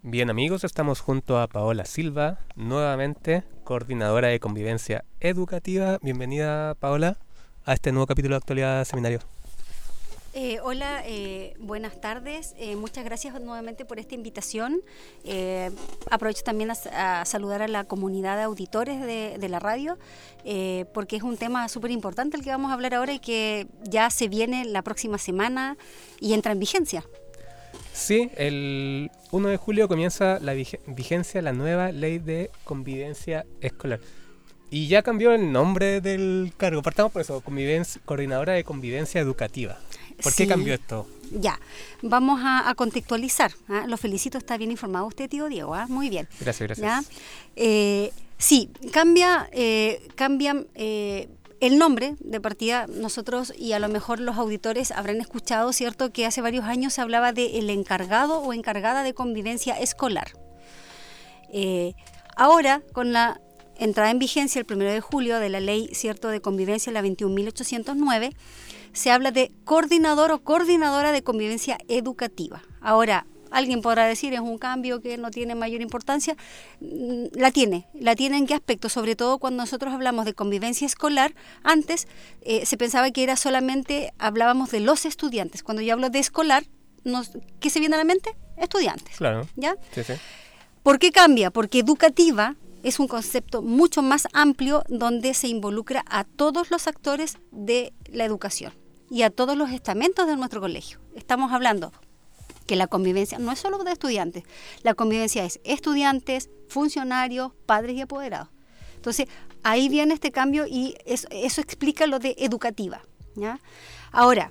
Bien amigos, estamos junto a Paola Silva, nuevamente coordinadora de convivencia educativa. Bienvenida Paola a este nuevo capítulo de Actualidad Seminario. Hola, buenas tardes. Muchas gracias nuevamente por esta invitación. Aprovecho también a saludar a la comunidad de auditores de la radio, porque es un tema súper importante el que vamos a hablar ahora y que ya se viene la próxima semana y entra en vigencia. Sí, el 1 de julio comienza la vigencia la nueva ley de convivencia escolar. Y ya cambió el nombre del cargo. Partamos por eso, coordinadora de convivencia educativa. ¿Por qué cambió esto? Ya, vamos a contextualizar. Lo felicito, está bien informado usted, tío Diego. Muy bien. Gracias. ¿Ya? Sí, cambia el nombre de partida. Nosotros, y a lo mejor los auditores habrán escuchado, ¿cierto?, que hace varios años se hablaba de el encargado o encargada de convivencia escolar. Ahora, con la entrada en vigencia el 1 de julio de la ley, ¿cierto?, de convivencia, la 21.809, se habla de coordinador o coordinadora de convivencia educativa. Ahora, alguien podrá decir, es un cambio que no tiene mayor importancia. La tiene en qué aspecto, sobre todo cuando nosotros hablamos de convivencia escolar. Antes se pensaba que era solamente, hablábamos de los estudiantes. Cuando yo hablo de escolar, ¿qué se viene a la mente? Estudiantes. Claro. ¿Ya? Sí. ¿Por qué cambia? Porque educativa es un concepto mucho más amplio donde se involucra a todos los actores de la educación y a todos los estamentos de nuestro colegio. Estamos hablando que la convivencia no es solo de estudiantes, la convivencia es estudiantes, funcionarios, padres y apoderados. Entonces, ahí viene este cambio y eso explica lo de educativa, ¿ya? Ahora,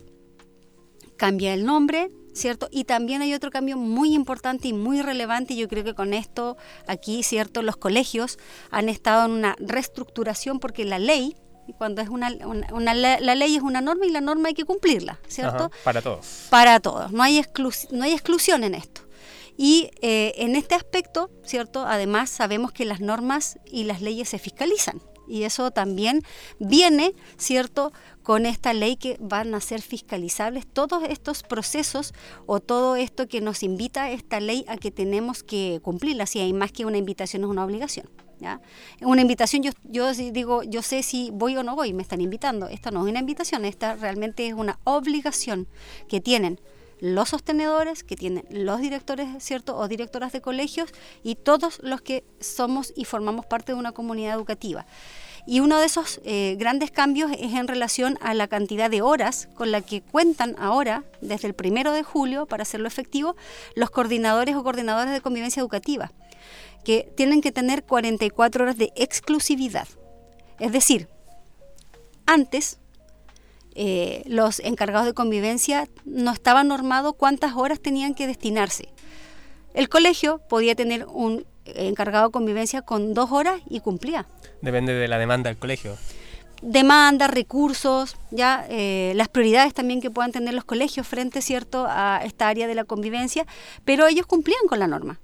cambia el nombre, ¿cierto? Y también hay otro cambio muy importante y muy relevante, y yo creo que con esto aquí, ¿cierto?, los colegios han estado en una reestructuración porque la ley, cuando es la ley es una norma y la norma hay que cumplirla, ¿cierto? Ajá, para todos. Para todos, no hay exclusión en esto. Y en este aspecto, ¿cierto?, además sabemos que las normas y las leyes se fiscalizan. Y eso también viene, ¿cierto?, con esta ley, que van a ser fiscalizables todos estos procesos o todo esto que nos invita esta ley a que tenemos que cumplirla. Si hay más que una invitación, es una obligación, ¿ya? Una invitación, yo digo, yo sé si voy o no voy, me están invitando. Esta no es una invitación, esta realmente es una obligación que tienen los sostenedores, que tienen los directores, ¿cierto?, o directoras de colegios y todos los que somos y formamos parte de una comunidad educativa. Y uno de esos grandes cambios es en relación a la cantidad de horas con la que cuentan ahora, desde el 1 de julio, para hacerlo efectivo, los coordinadores o coordinadoras de convivencia educativa, que tienen que tener 44 horas de exclusividad. Es decir, antes los encargados de convivencia no estaba normado cuántas horas tenían que destinarse. El colegio podía tener un encargado de convivencia con 2 horas y cumplía. Depende de la demanda del colegio. Demanda, recursos, ya las prioridades también que puedan tener los colegios frente, ¿cierto?, a esta área de la convivencia, pero ellos cumplían con la norma.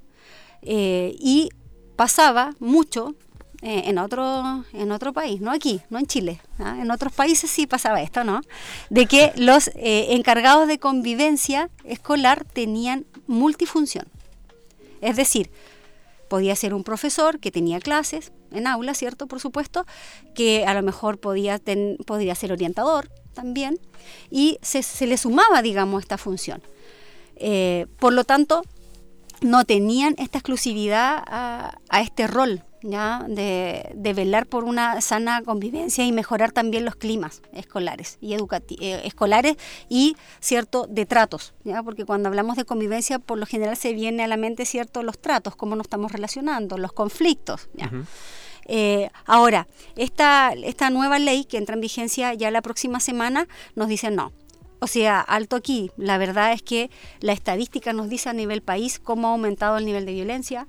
Y pasaba mucho en otro país, no aquí, no en Chile, ¿no? En otros países sí pasaba esto, ¿no? De que los encargados de convivencia escolar tenían multifunción. Es decir, podía ser un profesor que tenía clases en aula, ¿cierto?, por supuesto, que a lo mejor podría ser orientador también, y se le sumaba, digamos, esta función. Por lo tanto, no tenían esta exclusividad a este rol, ¿ya?, de velar por una sana convivencia y mejorar también los climas escolares y escolares y, ¿cierto?, de tratos, ¿ya? Porque cuando hablamos de convivencia, por lo general se viene a la mente, ¿cierto?, los tratos, cómo nos estamos relacionando, los conflictos, ¿ya? Uh-huh. Ahora, esta nueva ley que entra en vigencia ya la próxima semana nos dice no. O sea, alto aquí. La verdad es que la estadística nos dice a nivel país cómo ha aumentado el nivel de violencia,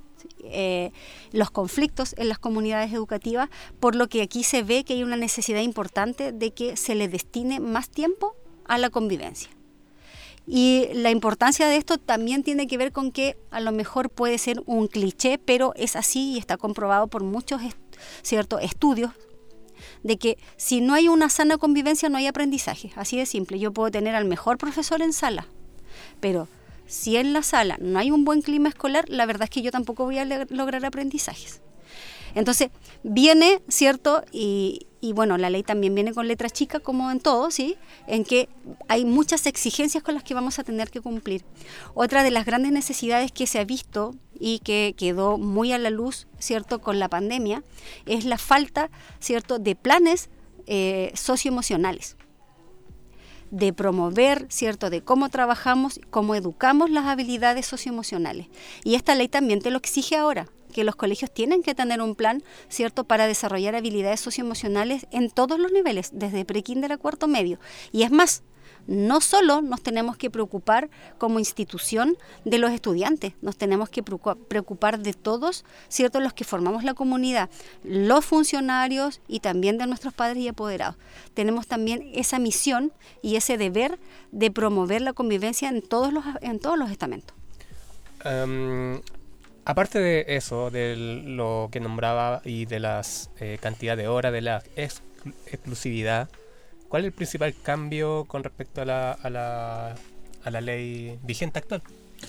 los conflictos en las comunidades educativas, por lo que aquí se ve que hay una necesidad importante de que se le destine más tiempo a la convivencia. Y la importancia de esto también tiene que ver con que a lo mejor puede ser un cliché, pero es así y está comprobado por muchos estudios, de que si no hay una sana convivencia no hay aprendizaje, así de simple. Yo puedo tener al mejor profesor en sala, pero si en la sala no hay un buen clima escolar, la verdad es que yo tampoco voy a lograr aprendizajes. Entonces, viene, ¿cierto? Y bueno, la ley también viene con letra chica, como en todo, ¿sí? En que hay muchas exigencias con las que vamos a tener que cumplir. Otra de las grandes necesidades que se ha visto y que quedó muy a la luz, ¿cierto?, con la pandemia, es la falta, ¿cierto?, de planes socioemocionales, de promover, ¿cierto?, de cómo trabajamos, cómo educamos las habilidades socioemocionales. Y esta ley también te lo exige ahora, que los colegios tienen que tener un plan, ¿cierto?, para desarrollar habilidades socioemocionales en todos los niveles, desde prekinder a cuarto medio. Y es más, no solo nos tenemos que preocupar como institución de los estudiantes, nos tenemos que preocupar de todos, ¿cierto?, los que formamos la comunidad, los funcionarios y también de nuestros padres y apoderados. Tenemos también esa misión y ese deber de promover la convivencia en todos los estamentos. Aparte de eso, de lo que nombraba y de las cantidad de horas, de la exclusividad, ¿cuál es el principal cambio con respecto a la ley vigente actual?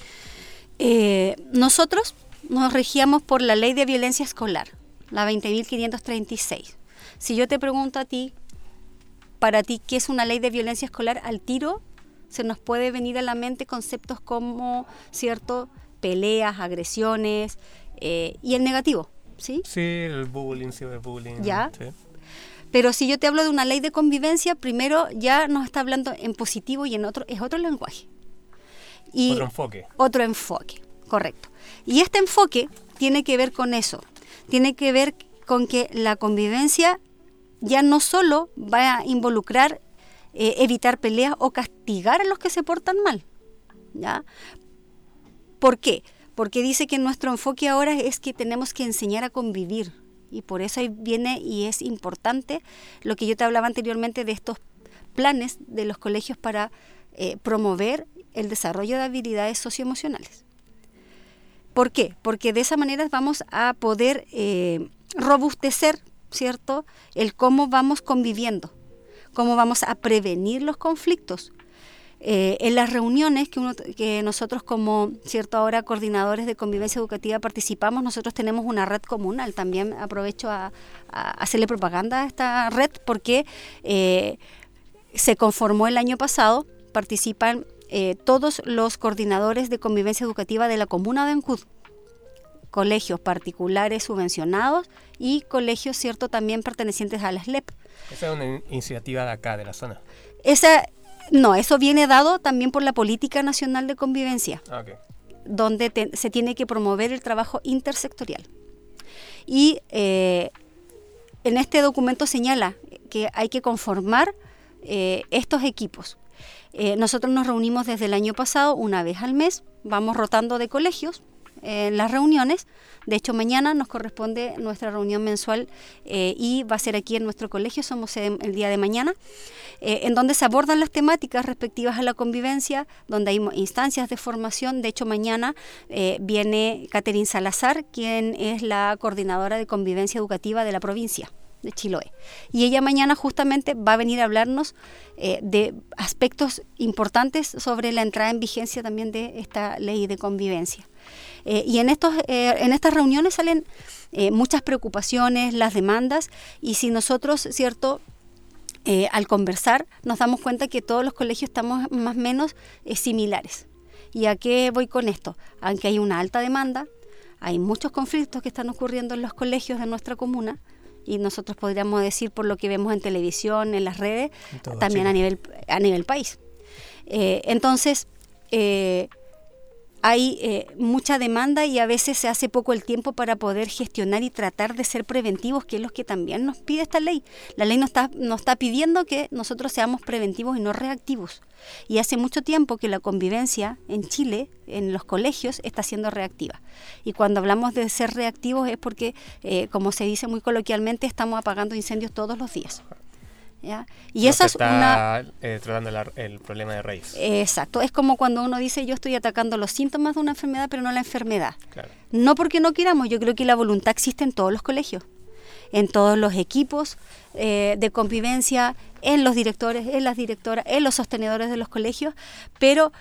Nosotros nos regíamos por la ley de violencia escolar, la 20.536. Si yo te pregunto a ti, para ti, ¿qué es una ley de violencia escolar? Al tiro se nos puede venir a la mente conceptos como, ¿cierto?, peleas, agresiones y el negativo, ¿sí? Sí, el bullying, ciberbullying. ¿Ya? Sí. Pero si yo te hablo de una ley de convivencia, primero ya nos está hablando en positivo y en otro, es otro lenguaje. Y otro enfoque. Otro enfoque, correcto. Y este enfoque tiene que ver con eso, tiene que ver con que la convivencia ya no solo va a involucrar evitar peleas o castigar a los que se portan mal, ¿ya? ¿Por qué? Porque dice que nuestro enfoque ahora es que tenemos que enseñar a convivir. Y por eso ahí viene y es importante lo que yo te hablaba anteriormente de estos planes de los colegios para promover el desarrollo de habilidades socioemocionales. ¿Por qué? Porque de esa manera vamos a poder robustecer, ¿cierto?, el cómo vamos conviviendo, cómo vamos a prevenir los conflictos. En las reuniones que nosotros como, ¿cierto?, ahora coordinadores de convivencia educativa participamos, nosotros tenemos una red comunal. También aprovecho a hacerle propaganda a esta red porque se conformó el año pasado, participan todos los coordinadores de convivencia educativa de la comuna de Ancud, colegios particulares subvencionados y colegios, ¿cierto?, también pertenecientes a la SLEP. Esa es una iniciativa de acá, de la zona. No, eso viene dado también por la Política Nacional de Convivencia, Okay. Donde se tiene que promover el trabajo intersectorial. Y en este documento señala que hay que conformar estos equipos. Nosotros nos reunimos desde el año pasado una vez al mes, vamos rotando de colegios en las reuniones. De hecho, mañana nos corresponde nuestra reunión mensual y va a ser aquí en nuestro colegio, somos el día de mañana, en donde se abordan las temáticas respectivas a la convivencia, donde hay instancias de formación. De hecho, mañana viene Catherine Salazar, quien es la coordinadora de convivencia educativa de la provincia de Chiloé. Y ella mañana justamente va a venir a hablarnos de aspectos importantes sobre la entrada en vigencia también de esta ley de convivencia. Y en estas reuniones salen muchas preocupaciones, las demandas, y si nosotros, ¿cierto?, al conversar nos damos cuenta que todos los colegios estamos más o menos similares. ¿Y a qué voy con esto? Aunque hay una alta demanda, hay muchos conflictos que están ocurriendo en los colegios de nuestra comuna, y nosotros podríamos decir por lo que vemos en televisión, en las redes, también a nivel país. Entonces, hay mucha demanda y a veces se hace poco el tiempo para poder gestionar y tratar de ser preventivos, que es lo que también nos pide esta ley. La ley nos está pidiendo que nosotros seamos preventivos y no reactivos. Y hace mucho tiempo que la convivencia en Chile, en los colegios, está siendo reactiva. Y cuando hablamos de ser reactivos es porque, como se dice muy coloquialmente, estamos apagando incendios todos los días. ¿Ya? Y esa es tratando el problema de raíz. Exacto, es como cuando uno dice yo estoy atacando los síntomas de una enfermedad, pero no la enfermedad. Claro. No porque no queramos, yo creo que la voluntad existe en todos los colegios. en todos los equipos de convivencia, en los directores, en las directoras, en los sostenedores de los colegios, pero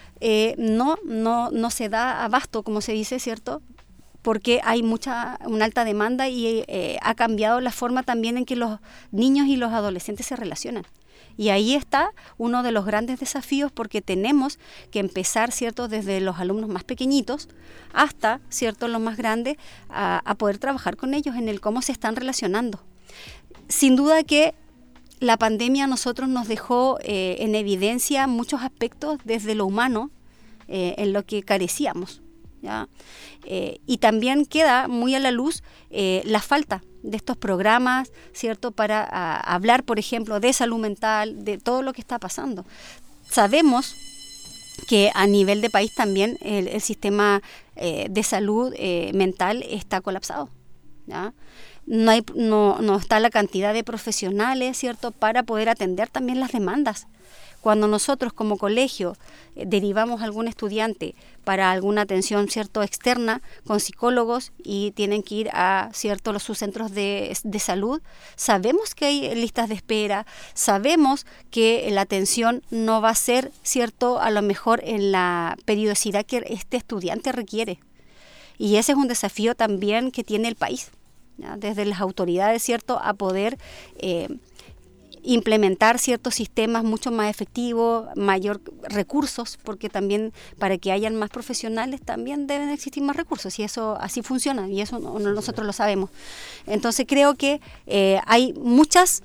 no se da abasto, como se dice, ¿cierto?, porque hay una alta demanda y ha cambiado la forma también en que los niños y los adolescentes se relacionan. Y ahí está uno de los grandes desafíos, porque tenemos que empezar, ¿cierto?, desde los alumnos más pequeñitos hasta, ¿cierto?, los más grandes, a poder trabajar con ellos en el cómo se están relacionando. Sin duda que la pandemia a nosotros nos dejó en evidencia muchos aspectos desde lo humano en lo que carecíamos, ¿ya? Y también queda muy a la luz la falta de estos programas, ¿cierto?, para hablar, por ejemplo, de salud mental, de todo lo que está pasando. Sabemos que a nivel de país también el sistema de salud mental está colapsado, ¿ya? No está la cantidad de profesionales, ¿cierto?, para poder atender también las demandas. Cuando nosotros como colegio derivamos a algún estudiante para alguna atención, ¿cierto?, externa con psicólogos, y tienen que ir a, ¿cierto?, sus centros de salud, sabemos que hay listas de espera, sabemos que la atención no va a ser, ¿cierto?, a lo mejor en la periodicidad que este estudiante requiere. Y ese es un desafío también que tiene el país, ¿ya?, desde las autoridades, ¿cierto?, a poder implementar ciertos sistemas mucho más efectivos, mayor recursos, porque también para que hayan más profesionales también deben existir más recursos, y eso así funciona, y eso nosotros lo sabemos. Entonces creo que hay muchas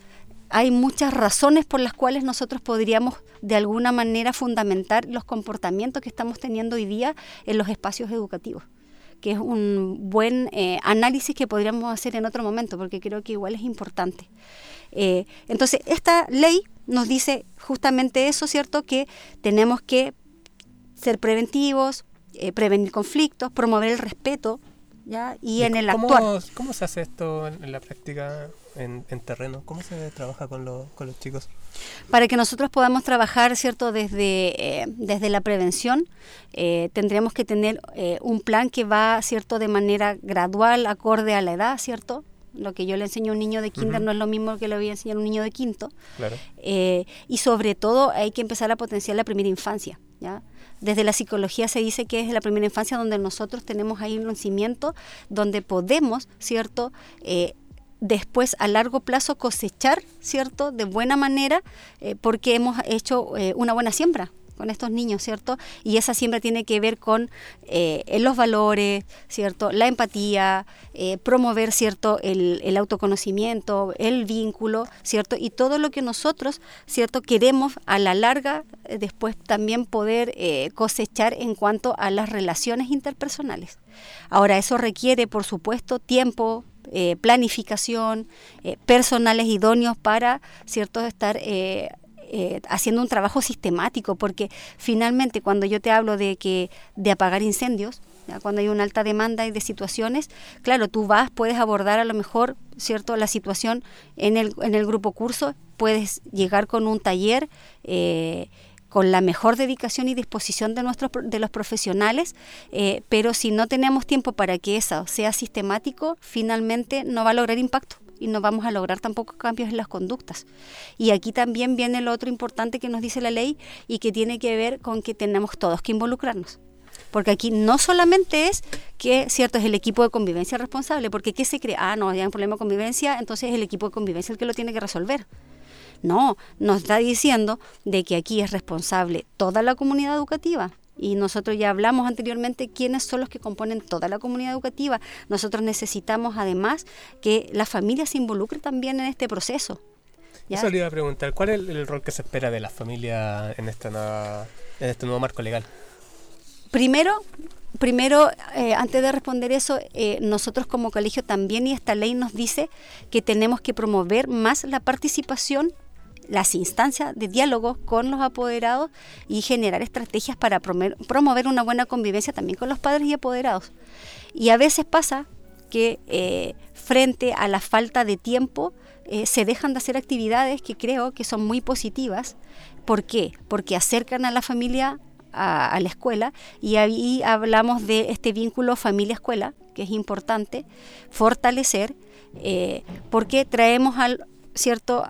razones por las cuales nosotros podríamos de alguna manera fundamentar los comportamientos que estamos teniendo hoy día en los espacios educativos, que es un buen análisis que podríamos hacer en otro momento, porque creo que igual es importante. Entonces, esta ley nos dice justamente eso, ¿cierto?, que tenemos que ser preventivos, prevenir conflictos, promover el respeto, ¿ya?, y en el actuar. ¿Cómo se hace esto en la práctica, en terreno? ¿Cómo se trabaja con los chicos? Para que nosotros podamos trabajar, ¿cierto?, desde la prevención, tendríamos que tener un plan que va, ¿cierto?, de manera gradual, acorde a la edad, ¿cierto? Lo que yo le enseño a un niño de kinder no es lo mismo que le voy a enseñar a un niño de quinto. Claro. Y sobre todo hay que empezar a potenciar la primera infancia, ¿ya? Desde la psicología se dice que es la primera infancia donde nosotros tenemos ahí un cimiento donde podemos, ¿cierto?, después a largo plazo cosechar, ¿cierto?, de buena manera, porque hemos hecho una buena siembra con estos niños, ¿cierto? Y esa siembra tiene que ver con los valores, ¿cierto?, la empatía, promover, ¿cierto?, el autoconocimiento, el vínculo, ¿cierto?, y todo lo que nosotros, ¿cierto?, queremos a la larga después también poder cosechar en cuanto a las relaciones interpersonales. Ahora, eso requiere, por supuesto, tiempo, planificación, personales idóneos para, ¿cierto?, estar haciendo un trabajo sistemático, porque finalmente cuando yo te hablo de apagar incendios, ¿ya?, cuando hay una alta demanda y de situaciones, claro, tú puedes abordar a lo mejor, ¿cierto?, la situación en el grupo curso, puedes llegar con un taller con la mejor dedicación y disposición de los profesionales, pero si no tenemos tiempo para que eso sea sistemático, finalmente no va a lograr impacto y no vamos a lograr tampoco cambios en las conductas. Y aquí también viene lo otro importante que nos dice la ley y que tiene que ver con que tenemos todos que involucrarnos. Porque aquí no solamente es que, cierto, es el equipo de convivencia responsable, porque ¿qué se cree? No, hay un problema de convivencia, entonces es el equipo de convivencia el que lo tiene que resolver. No, nos está diciendo de que aquí es responsable toda la comunidad educativa. Y nosotros ya hablamos anteriormente quiénes son los que componen toda la comunidad educativa. Nosotros necesitamos además que la familia se involucre también en este proceso, ¿ya? Eso le iba a preguntar, ¿cuál es el rol que se espera de la familia en este nuevo marco legal? Primero, antes de responder eso, nosotros como colegio también, y esta ley nos dice que tenemos que promover más la participación, las instancias de diálogo con los apoderados y generar estrategias para promover una buena convivencia también con los padres y apoderados. Y a veces pasa que frente a la falta de tiempo se dejan de hacer actividades que creo que son muy positivas. ¿Por qué? Porque acercan a la familia a la escuela, y ahí hablamos de este vínculo familia-escuela, que es importante fortalecer, porque traemos al, ¿cierto?,